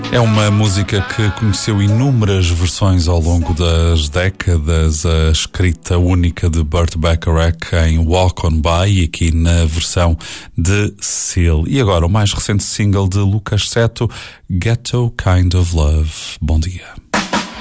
É uma música que conheceu inúmeras versões ao longo das décadas, a escrita única de Burt Bacharach em Walk On By e aqui na versão de Seal. E agora o mais recente single de Lucas Seto, Ghetto Kind of Love. Bom dia.